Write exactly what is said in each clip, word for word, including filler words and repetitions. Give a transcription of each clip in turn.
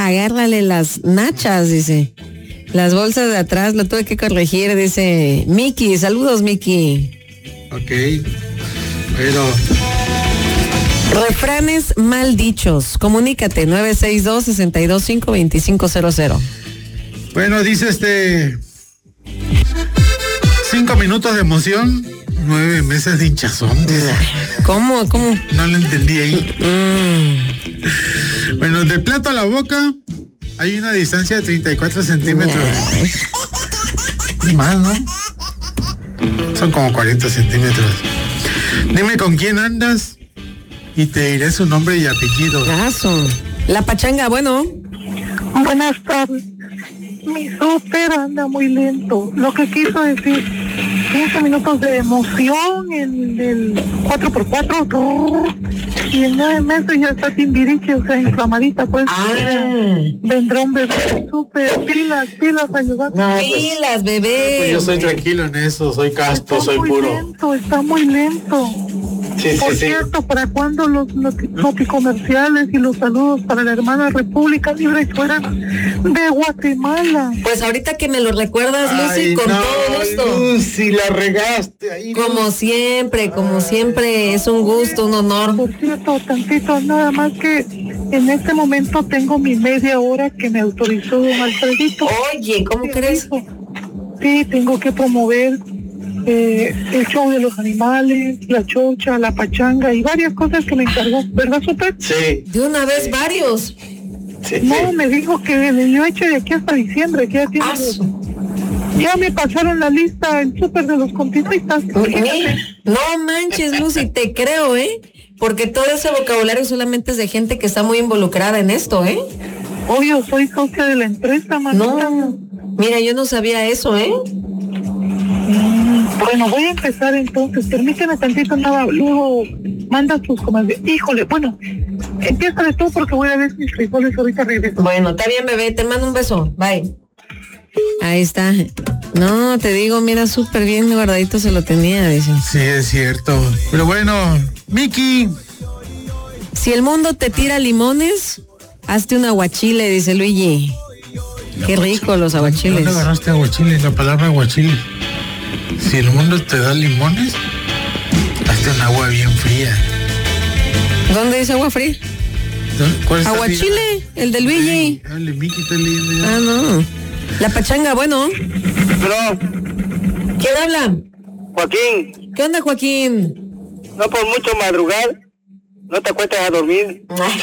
agárrale las nachas, dice. Las bolsas de atrás, lo tuve que corregir, dice Miki. Saludos, Miki. Ok, pero... Refranes mal dichos. Comunícate, nueve seis dos, seis dos cinco, dos cinco cero cero. Bueno, dice este... Cinco minutos de emoción, nueve meses de hinchazón. ¿Cómo? ¿Cómo? No lo entendí ahí. Mm. Bueno, de plato a la boca hay una distancia de treinta y cuatro centímetros. Y más, ¿no? Son como cuarenta centímetros. Dime con quién andas y te diré su nombre y apellido. Caso. La pachanga, bueno. Buenas tardes. Mi súper anda muy lento. Lo que quiso decir, quince minutos de emoción en el cuatro por cuatro y en nueve meses ya está timbiriche, o sea, inflamadita, pues. Ah. Vendrá un bebé súper, pilas, pilas, ayudar. No, pilas, bebé. Pues yo soy tranquilo en eso, soy casto, está soy muy puro. Lento, está muy lento. Sí, Por sí, cierto, sí. ¿Para cuándo los noti- noticomerciales y los saludos para la hermana República Libre y Soberana de Guatemala? Pues ahorita que me lo recuerdas, Lucy, Ay, con no, todo gusto. Lucy, la regaste ahí. Como no. siempre, como siempre, es un gusto, un honor. Por cierto, tantito, nada más que en este momento tengo mi media hora que me autorizó don Alfredito. Oye, ¿cómo Sí, crees? Sí, tengo que promover eh, el show de los animales, la chocha, la pachanga y varias cosas que me encargó, ¿verdad, Super? Sí. De una vez varios. Sí, No, sí. me dijo que yo he hecho de aquí hasta diciembre, que ya tiene... Ah, su- Ya me pasaron la lista en Súper de los continuistas. No manches, Lucy, te creo, ¿eh? Porque todo ese vocabulario solamente es de gente que está muy involucrada en esto, ¿eh? Obvio, soy socia de la empresa, mamita. No, mira, yo no sabía eso, ¿eh? Mm, Bueno, voy a empezar entonces. Permíteme tantito, nada. Luego manda tus comandos. Híjole, bueno, empieza de todo porque voy a ver mis frijoles ahorita regreso. Bueno, está bien, bebé, te mando un beso. Bye. Ahí está. No, te digo, mira, súper bien guardadito se lo tenía, dice. Sí, es cierto. Pero bueno, Miki. Si el mundo te tira limones, hazte un aguachile, dice Luigi. Qué rico los aguachiles. ¿Dónde agarraste aguachile? La palabra aguachile. Si el mundo te da limones, hazte un agua bien fría. ¿Dónde dice agua fría? ¿Cuál está Aguachile, fría? el del Luigi. Sí, dale, Miki, está leyendo ya. Ah, no. La pachanga, bueno. No, ¿Quién habla? Joaquín, ¿Qué onda, Joaquín? no por mucho madrugar, no te acuestas a dormir.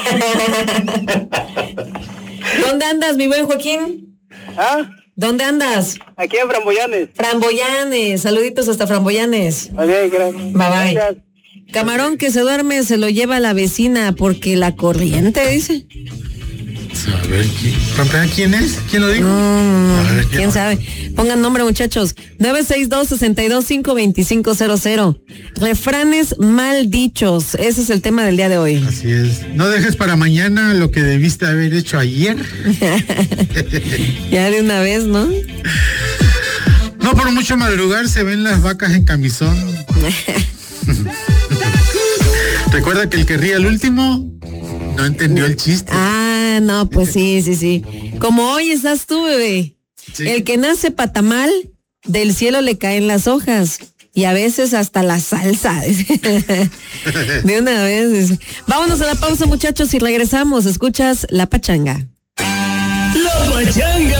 ¿Dónde andas, mi buen Joaquín? ¿Ah? ¿Dónde andas? Aquí en Framboyanes. Framboyanes, saluditos hasta Framboyanes. Vale, gracias. Bye bye. Gracias. Camarón que se duerme se lo lleva la vecina porque la corriente, dice. A ver, ¿quién, ¿quién es? ¿Quién lo dijo? No, no, A no, ver, quién sabe. Pongan nombre, muchachos. nueve seis dos, seis dos cinco, dos cinco cero cero. Refranes mal dichos. Ese es el tema del día de hoy. Así es. No dejes para mañana lo que debiste haber hecho ayer. Ya de una vez, ¿no? No por mucho madrugar se ven las vacas en camisón. Recuerda que el que ríe al último no entendió el chiste. Ah, no, pues sí, sí, sí. Como hoy estás tú, bebé. Sí. El que nace patamal, del cielo le caen las hojas. Y a veces hasta la salsa. De una vez. Vámonos a la pausa, muchachos, y regresamos. Escuchas La Pachanga. La Pachanga.